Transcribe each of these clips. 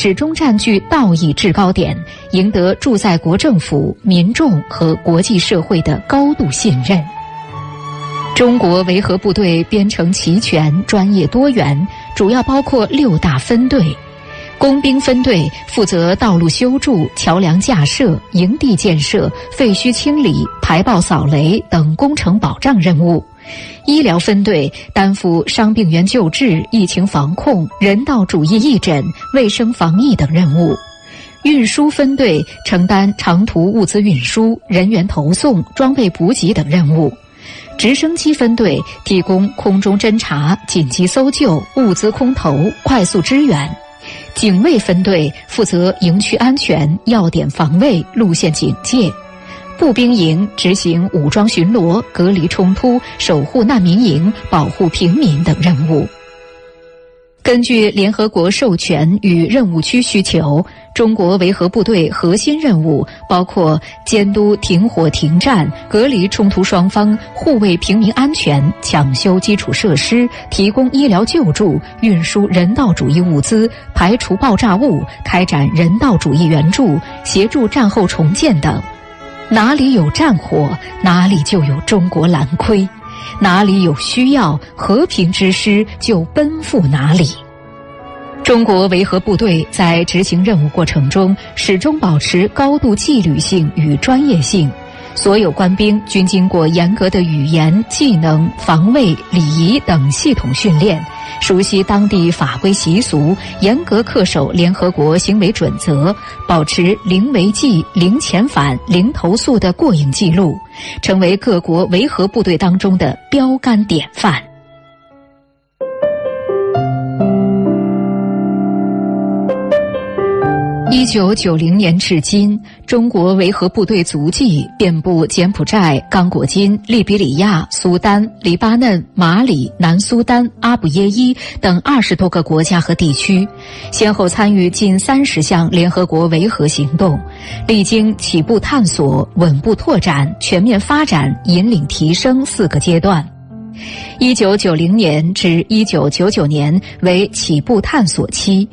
始终占据道义制高点，赢得驻在国政府、民众和国际社会的高度信任。中国维和部队编成齐全，专业多元，主要包括6大分队。工兵分队负责道路修筑、桥梁架设、营地建设、废墟清理、排爆扫雷等工程保障任务。医疗分队担负伤病员救治、疫情防控、人道主义义诊、卫生防疫等任务。运输分队承担长途物资运输、人员投送、装备补给等任务。直升机分队提供空中侦察、紧急搜救、物资空投、快速支援。警卫分队负责营区安全、要点防卫、路线警戒。步兵营执行武装巡逻、隔离冲突、守护难民营、保护平民等任务。根据联合国授权与任务区需求，中国维和部队核心任务包括监督停火停战、隔离冲突双方、护卫平民安全、抢修基础设施、提供医疗救助、运输人道主义物资、排除爆炸物、开展人道主义援助、协助战后重建等。哪里有战火，哪里就有中国蓝盔；哪里有需要，和平之师就奔赴哪里。中国维和部队在执行任务过程中，始终保持高度纪律性与专业性。所有官兵均经过严格的语言、技能、防卫、礼仪等系统训练，熟悉当地法规习俗，严格恪守联合国行为准则，保持零违纪、零遣返、零投诉的过硬记录，成为各国维和部队当中的标杆典范。1990年至今，中国维和部队足迹遍布柬埔寨、刚果金、利比里亚、苏丹、黎巴嫩、马里、南苏丹、阿卜耶伊等20多个国家和地区，先后参与近30项联合国维和行动，历经起步探索、稳步拓展、全面发展、引领提升4个阶段。1990年至1999年为起步探索期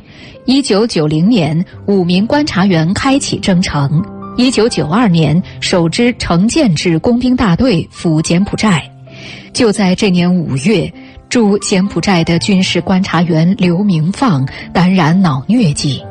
，1990年5名观察员开启征程，1992年首支成建制工兵大队赴柬埔寨。就在这年5月，驻柬埔寨的军事观察员刘明放感染脑疟疾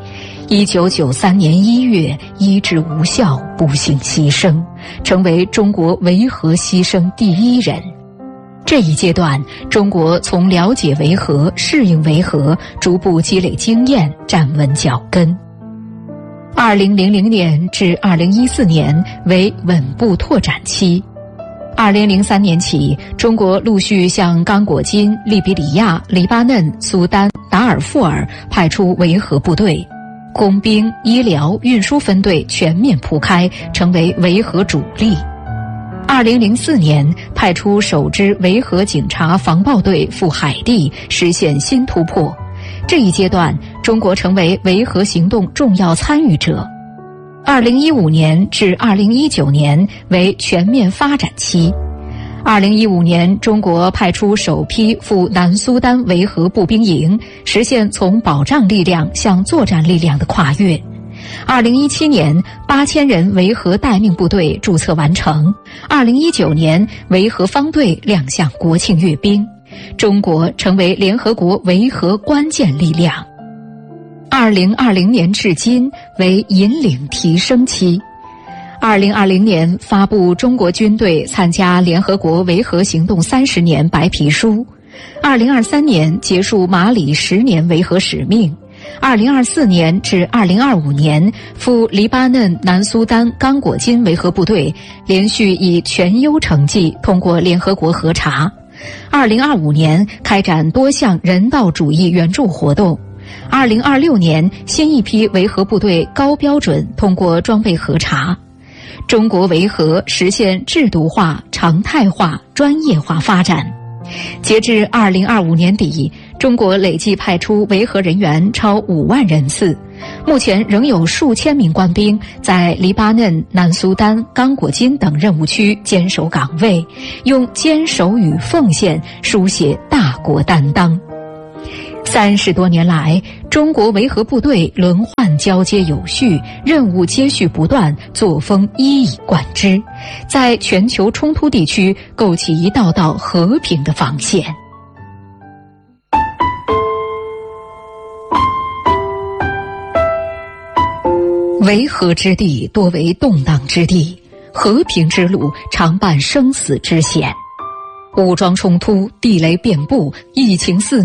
，1993年1月医治无效，不幸牺牲，成为中国维和牺牲第1人。这一阶段，中国从了解维和、适应维和，逐步积累经验，站稳脚跟。2000年至2014年为稳步拓展期。2003年起，中国陆续向刚果金、利比里亚、黎巴嫩、苏丹、达尔富尔派出维和部队，工兵、医疗、运输分队全面铺开，成为维和主力。2004年派出首支维和警察防暴队赴海地，实现新突破。这一阶段，中国成为维和行动重要参与者。2015年至2019年为全面发展期。2015年，中国派出首批赴南苏丹维和步兵营，实现从保障力量向作战力量的跨越。2017年，8000人维和待命部队注册完成。2019年，维和方队亮相国庆阅兵，中国成为联合国维和关键力量。2020年至今为引领提升期。2020年发布中国军队参加联合国维和行动30年白皮书。2023年结束马里10年维和使命。2024年至2025年赴黎巴嫩、南苏丹、刚果金维和部队连续以全优成绩通过联合国核查。2025年开展多项人道主义援助活动。2026年新一批维和部队高标准通过装备核查。中国维和实现制度化、常态化、专业化发展。截至2025年底，中国累计派出维和人员超5万人次，目前仍有数千名官兵在黎巴嫩、南苏丹、刚果金等任务区坚守岗位，用坚守与奉献书写大国担当。 30多年来，中国维和部队轮换交接有序，任务接续不断，作风一以贯之，在全球冲突地区构起一道道和平的防线。维和之地多为动荡之地，和平之路常伴生死之险。武装冲突、地雷遍布，疫情肆